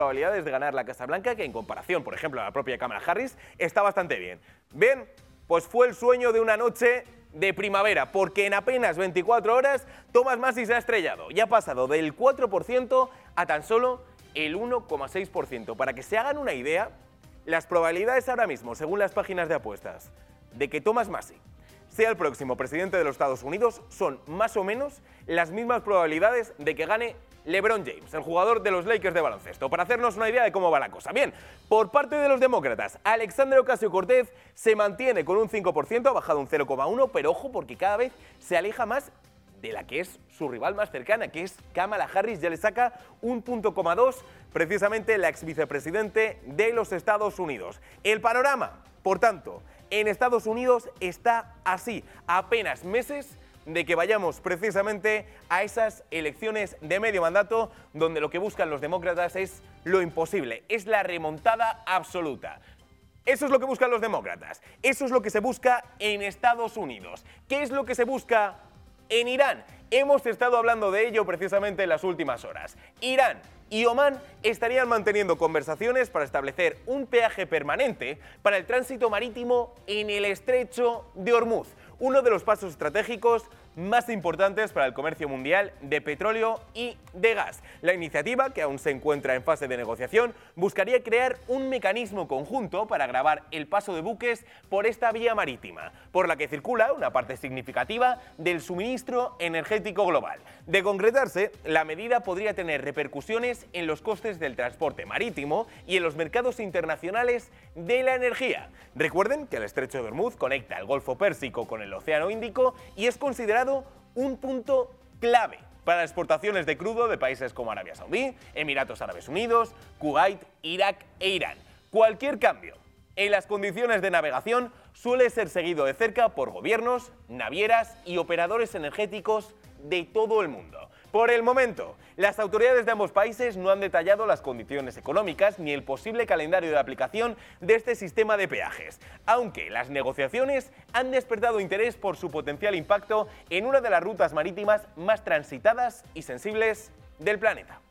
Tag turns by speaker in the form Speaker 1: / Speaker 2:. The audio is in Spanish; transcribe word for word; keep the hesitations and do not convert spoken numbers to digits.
Speaker 1: probabilidades de ganar la Casa Blanca, que en comparación, por ejemplo, a la propia Kamala Harris, está bastante bien. Bien, pues fue el sueño de una noche de primavera, porque en apenas veinticuatro horas Thomas Massie se ha estrellado y ha pasado del cuatro por ciento a tan solo el uno coma seis por ciento. Para que se hagan una idea, las probabilidades ahora mismo, según las páginas de apuestas, de que Thomas Massie sea el próximo presidente de los Estados Unidos son más o menos las mismas probabilidades de que gane LeBron James, el jugador de los Lakers de baloncesto, para hacernos una idea de cómo va la cosa. Bien, por parte de los demócratas, Alexandria Ocasio-Cortez se mantiene con un cinco por ciento, ha bajado un cero coma uno, pero ojo porque cada vez se aleja más de la que es su rival más cercana, que es Kamala Harris, ya le saca un punto coma dos, precisamente la ex vicepresidente de los Estados Unidos. El panorama, por tanto, en Estados Unidos está así, a apenas meses de que vayamos precisamente a esas elecciones de medio mandato, donde lo que buscan los demócratas es lo imposible, es la remontada absoluta. Eso es lo que buscan los demócratas, eso es lo que se busca en Estados Unidos. ¿Qué es lo que se busca en Irán? Hemos estado hablando de ello precisamente en las últimas horas. Irán y Omán estarían manteniendo conversaciones para establecer un peaje permanente para el tránsito marítimo en el estrecho de Hormuz, uno de los pasos estratégicos más importantes para el comercio mundial de petróleo y de gas. La iniciativa, que aún se encuentra en fase de negociación, buscaría crear un mecanismo conjunto para gravar el paso de buques por esta vía marítima, por la que circula una parte significativa del suministro energético global. De concretarse, la medida podría tener repercusiones en los costes del transporte marítimo y en los mercados internacionales de la energía. Recuerden que el estrecho de Hormuz conecta el Golfo Pérsico con el Océano Índico y es considerado un punto clave para las exportaciones de crudo de países como Arabia Saudí, Emiratos Árabes Unidos, Kuwait, Irak e Irán. Cualquier cambio en las condiciones de navegación suele ser seguido de cerca por gobiernos, navieras y operadores energéticos de todo el mundo. Por el momento, las autoridades de ambos países no han detallado las condiciones económicas ni el posible calendario de aplicación de este sistema de peajes, aunque las negociaciones han despertado interés por su potencial impacto en una de las rutas marítimas más transitadas y sensibles del planeta.